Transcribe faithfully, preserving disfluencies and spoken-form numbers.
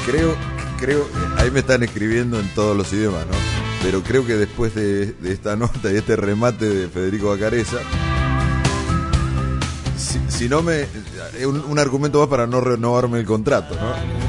creo, creo, ahí me están escribiendo en todos los idiomas, ¿no? Pero creo que después de, de esta nota y este remate de Federico Bacareza, si, si no me, un, un argumento más para no renovarme el contrato, ¿no?